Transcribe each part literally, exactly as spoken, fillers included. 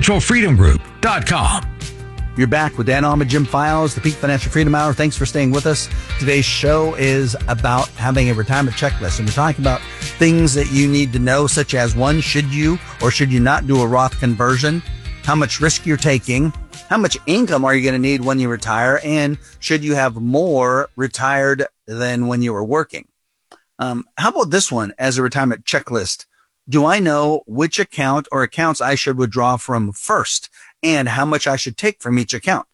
financial freedom group dot com. You're back with Dan Allman, Jim Files, the Peak Financial Freedom Hour. Thanks for staying with us. Today's show is about having a retirement checklist. And we're talking about things that you need to know, such as one, should you or should you not do a Roth conversion? How much risk you're taking? How much income are you going to need when you retire? And should you have more retired than when you were working? Um, how about this one as a retirement checklist? Do I know which account or accounts I should withdraw from first and how much I should take from each account?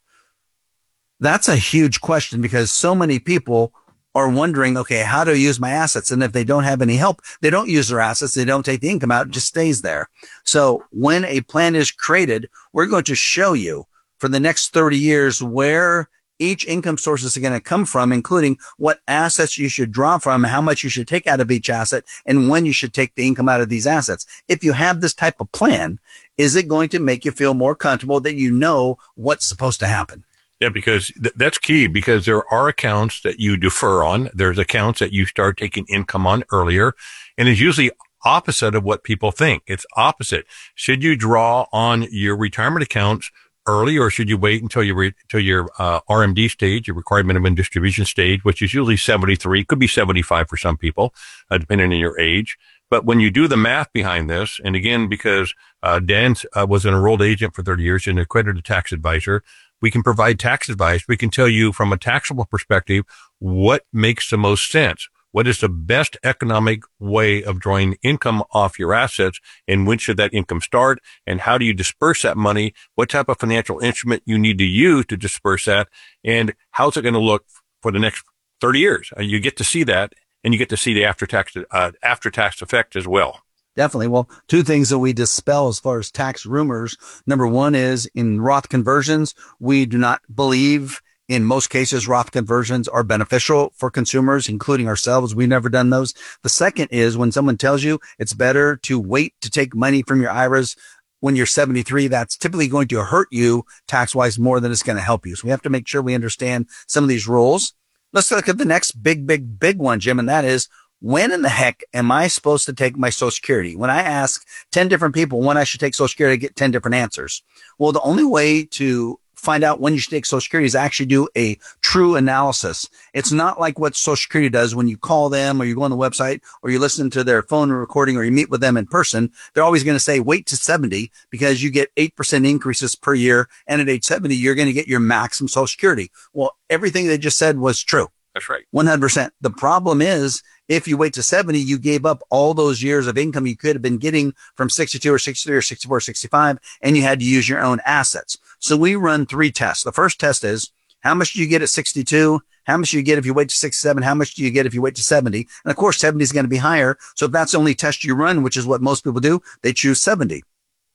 That's a huge question because so many people are wondering, okay, how do I use my assets? And if they don't have any help, they don't use their assets. They don't take the income out. It just stays there. So when a plan is created, we're going to show you for the next thirty years where each income source is going to come from, including what assets you should draw from, how much you should take out of each asset, and when you should take the income out of these assets. If you have this type of plan, is it going to make you feel more comfortable that you know what's supposed to happen? Yeah, because th- that's key because there are accounts that you defer on. There's accounts that you start taking income on earlier, and it's usually opposite of what people think. It's opposite. Should you draw on your retirement accounts early, or should you wait until you re- until your uh, R M D stage, your required minimum distribution stage, which is usually seventy-three, could be seventy-five for some people, uh, depending on your age. But when you do the math behind this, and again, because uh, Dan uh, was an enrolled agent for thirty years and an accredited tax advisor, we can provide tax advice. We can tell you from a taxable perspective what makes the most sense. What is the best economic way of drawing income off your assets, and when should that income start, and how do you disperse that money? What type of financial instrument you need to use to disperse that, and how's it going to look for the next thirty years? Uh, you get to see that, and you get to see the after-tax uh, after-tax effect as well. Definitely. Well, two things that we dispel as far as tax rumors. Number one is in Roth conversions, we do not believe in most cases, Roth conversions are beneficial for consumers, including ourselves. We've never done those. The second is when someone tells you it's better to wait to take money from your I R As when you're seventy-three, that's typically going to hurt you tax-wise more than it's going to help you. So we have to make sure we understand some of these rules. Let's look at the next big, big, big one, Jim, and that is, when in the heck am I supposed to take my Social Security? When I ask ten different people when I should take Social Security, I get ten different answers. Well, the only way to find out when you should take Social Security is actually do a true analysis. It's not like what Social Security does when you call them or you go on the website or you listen to their phone recording or you meet with them in person. They're always going to say, wait to seventy because you get eight percent increases per year. And at age seventy, you're going to get your maximum Social Security. Well, everything they just said was true. That's right. one hundred percent. The problem is if you wait to seventy, you gave up all those years of income you could have been getting from sixty-two or sixty-three or sixty-four or sixty-five, and you had to use your own assets. So we run three tests. The first test is how much do you get at sixty-two? How much do you get if you wait to sixty-seven? How much do you get if you wait to seventy? And of course, seventy is going to be higher. So if that's the only test you run, which is what most people do, they choose seventy.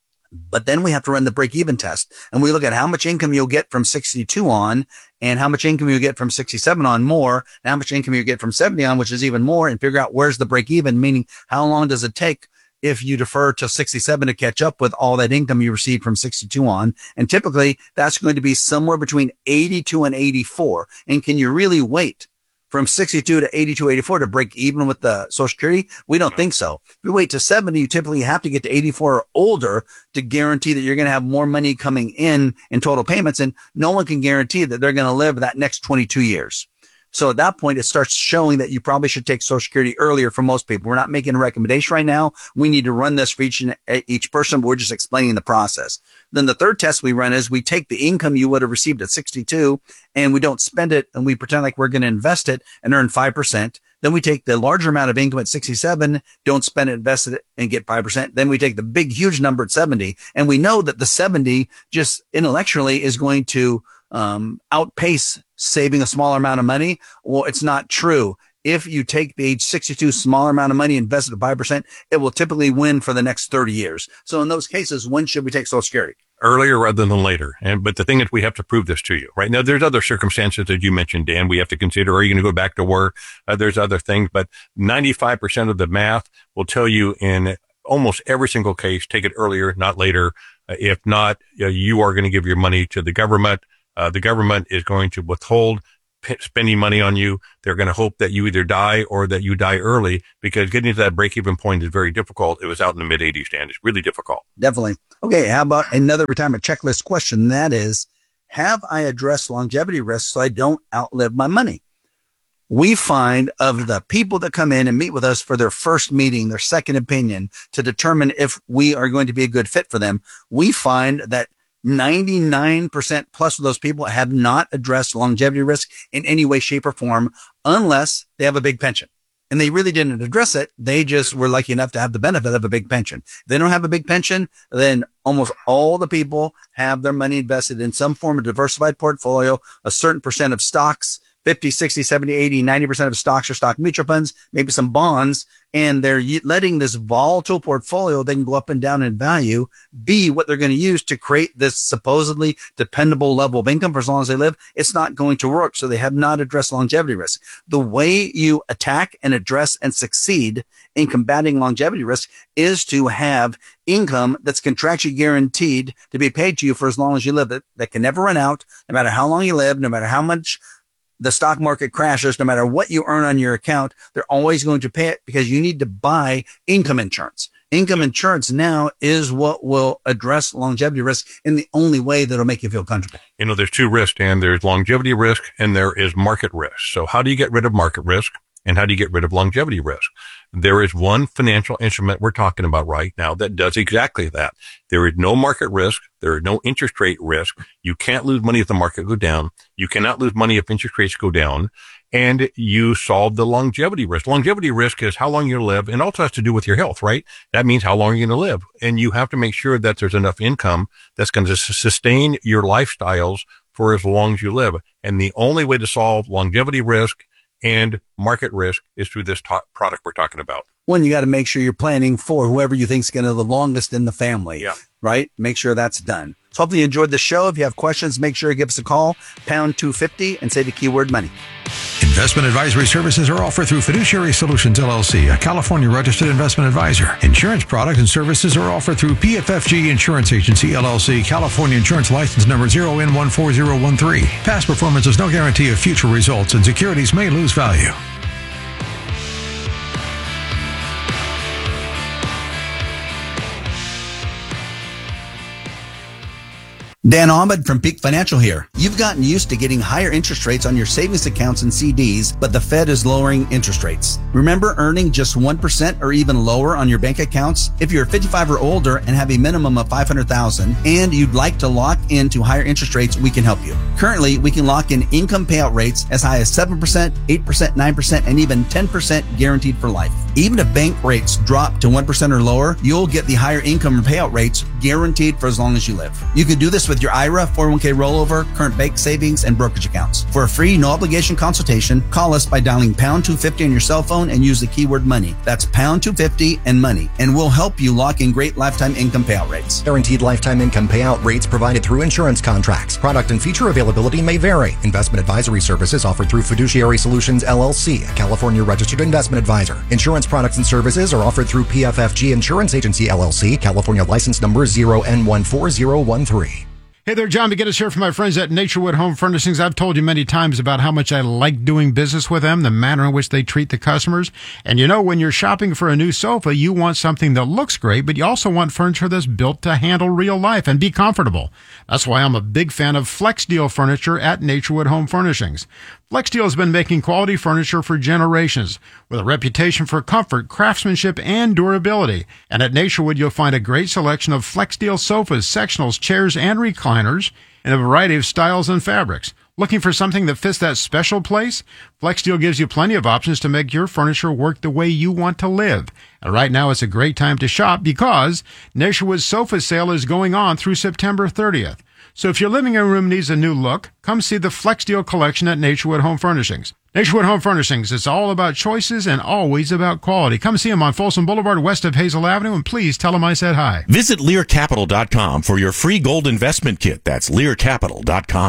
But then we have to run the break-even test, and we look at how much income you'll get from sixty-two on, and how much income you get from sixty-seven on more, and how much income you get from seventy on, which is even more, and figure out where's the break-even, meaning how long does it take if you defer to sixty-seven to catch up with all that income you received from sixty-two on. And typically that's going to be somewhere between eighty-two and eighty-four. And can you really wait from sixty-two to eighty-two, eighty-four to break even with the Social Security? We don't think so. If you wait to seventy, you typically have to get to eighty-four or older to guarantee that you're going to have more money coming in in total payments. And no one can guarantee that they're going to live that next twenty-two years. So at that point, it starts showing that you probably should take Social Security earlier for most people. We're not making a recommendation right now. We need to run this for each, each person, but we're just explaining the process. Then the third test we run is we take the income you would have received at sixty-two and we don't spend it and we pretend like we're going to invest it and earn five percent. Then we take the larger amount of income at sixty-seven, don't spend it, invest it and get five percent. Then we take the big, huge number at seventy. And we know that the seventy just intellectually is going to um, outpace saving a smaller amount of money. Well, it's not true. If you take the age sixty-two smaller amount of money, invest it at five percent, it will typically win for the next thirty years. So in those cases, when should we take Social Security? Earlier rather than later. And, but the thing is, we have to prove this to you, right? Now, there's other circumstances that you mentioned, Dan, we have to consider. Are you going to go back to work? Uh, there's other things, but ninety-five percent of the math will tell you in almost every single case, take it earlier, not later. Uh, if not, uh, you are going to give your money to the government. Uh, the government is going to withhold p- spending money on you. They're going to hope that you either die or that you die early, because getting to that break-even point is very difficult. It was out in the mid eighties, Dan. It's really difficult. Definitely. Okay, how about another retirement checklist question? That is, have I addressed longevity risks so I don't outlive my money? We find of the people that come in and meet with us for their first meeting, their second opinion, to determine if we are going to be a good fit for them, we find that ninety-nine percent plus of those people have not addressed longevity risk in any way, shape, or form unless they have a big pension. And they really didn't address it. They just were lucky enough to have the benefit of a big pension. If they don't have a big pension, then almost all the people have their money invested in some form of diversified portfolio, a certain percent of stocks, fifty, sixty, seventy, eighty, ninety percent of stocks or stock mutual funds, maybe some bonds, and they're letting this volatile portfolio, they can go up and down in value, be what they're going to use to create this supposedly dependable level of income for as long as they live. It's not going to work. So they have not addressed longevity risk. The way you attack and address and succeed in combating longevity risk is to have income that's contractually guaranteed to be paid to you for as long as you live, that, that can never run out, no matter how long you live, no matter how much the stock market crashes, no matter what you earn on your account, they're always going to pay it because you need to buy income insurance. Income insurance now is what will address longevity risk in the only way that'll make you feel comfortable. You know, there's two risks, Dan. There's longevity risk and there is market risk. So how do you get rid of market risk and how do you get rid of longevity risk? There is one financial instrument we're talking about right now that does exactly that. There is no market risk. There is no interest rate risk. You can't lose money if the market goes down. You cannot lose money if interest rates go down. And you solve the longevity risk. Longevity risk is how long you live, and also has to do with your health, right? That means how long you're going to live. And you have to make sure that there's enough income that's going to sustain your lifestyles for as long as you live. And the only way to solve longevity risk and market risk is through this to- product we're talking about. One, you got to make sure you're planning for whoever you think is going to the longest in the family, yeah. right? Make sure that's done. So hopefully you enjoyed the show. If you have questions, make sure you give us a call, pound two fifty, and say the keyword money. Investment advisory services are offered through Fiduciary Solutions, L L C, a California registered investment advisor. Insurance products and services are offered through P F F G Insurance Agency, L L C, California Insurance License Number zero N one four zero one three. Past performance is no guarantee of future results, and securities may lose value. Dan Ahmed from Peak Financial here. You've gotten used to getting higher interest rates on your savings accounts and C Ds, but the Fed is lowering interest rates. Remember earning just one percent or even lower on your bank accounts? If you're fifty-five or older and have a minimum of five hundred thousand dollars and you'd like to lock into higher interest rates, we can help you. Currently, we can lock in income payout rates as high as seven percent, eight percent, nine percent, and even ten percent guaranteed for life. Even if bank rates drop to one percent or lower, you'll get the higher income payout rates guaranteed for as long as you live. You can do this with your I R A, four oh one k rollover, current bank savings, and brokerage accounts. For a free, no obligation consultation, call us by dialing pound two fifty on your cell phone and use the keyword money. That's pound two fifty and money, and we'll help you lock in great lifetime income payout rates. Guaranteed lifetime income payout rates provided through insurance contracts. Product and feature availability may vary. Investment advisory services offered through Fiduciary Solutions, L L C, a California registered investment advisor. Insurance products and services are offered through P F F G Insurance Agency, L L C, California license number zero N one four zero one three. Hey there, John McGinnis here from my friends at Naturewood Home Furnishings. I've told you many times about how much I like doing business with them, the manner in which they treat the customers. And you know, when you're shopping for a new sofa, you want something that looks great, but you also want furniture that's built to handle real life and be comfortable. That's why I'm a big fan of FlexDeal furniture at Naturewood Home Furnishings. FlexDeal has been making quality furniture for generations with a reputation for comfort, craftsmanship, and durability. And at Naturewood, you'll find a great selection of FlexDeal sofas, sectionals, chairs, and recliners in a variety of styles and fabrics. Looking for something that fits that special place? FlexDeal gives you plenty of options to make your furniture work the way you want to live. And right now, it's a great time to shop because Naturewood's sofa sale is going on through September thirtieth. So if your living room needs a new look, come see the FlexDeal collection at Naturewood Home Furnishings. Naturewood Home Furnishings, it's all about choices and always about quality. Come see them on Folsom Boulevard, west of Hazel Avenue, and please tell them I said hi. Visit Lear Capital dot com for your free gold investment kit. That's Lear Capital dot com.